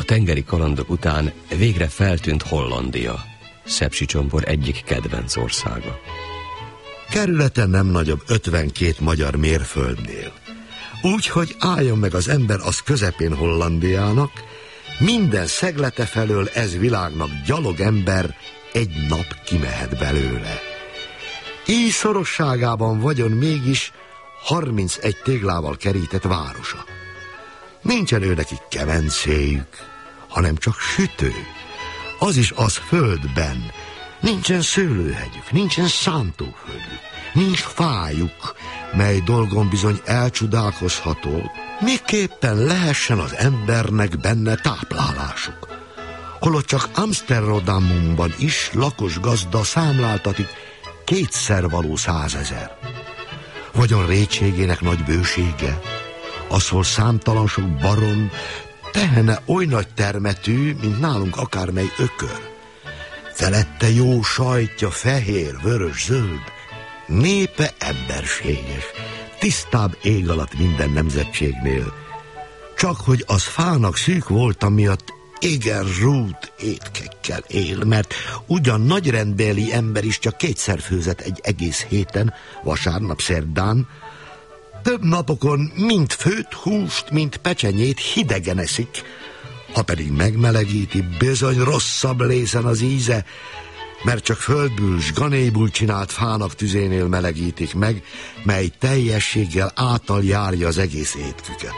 tengeri kalandok után végre feltűnt Hollandia, Sepsicsomor egyik kedvenc országa. Kerülete nem nagyobb 52 magyar mérföldnél. Úgyhogy álljon meg az ember az közepén Hollandiának, minden szeglete felől ez világnak gyalog ember egy nap kimehet belőle. Így szorosságában vagyon mégis 31 téglával kerített városa. Nincsen ő nekik kemencéjük, hanem csak sütő. Az is az földben. Nincsen szőlőhegyük, nincsen szántóföldjük, nincs fájuk, mely dolgon bizony elcsodálkozható, miképpen lehessen az embernek benne táplálásuk. Holott csak Amsterdamban is lakos gazda számláltatik 2-szer való 100 000. Vagyon rétségének nagy bősége, az, hol számtalan sok barom, tehene oly nagy termetű, mint nálunk akármely ökör. Felette jó sajtja, fehér, vörös, zöld, népe emberséges, tisztább ég alatt minden nemzetségnél. Csak hogy az fának szűk volt, miatt igen rút étkekkel él, mert ugyan nagyrendbeli ember is csak 2-szer főzett egy egész héten, vasárnap, szerdán, több napokon mind főtt húst, mind pecsenyét hidegen eszik, ha pedig megmelegíti, bizony rosszabb lészen az íze, mert csak földből s ganéjból csinált fának tüzénél melegítik meg, mely teljességgel átaljárja az egész étküket.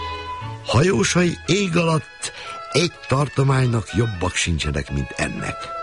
Hajósai ég alatt egy tartománynak jobbak sincsenek, mint ennek.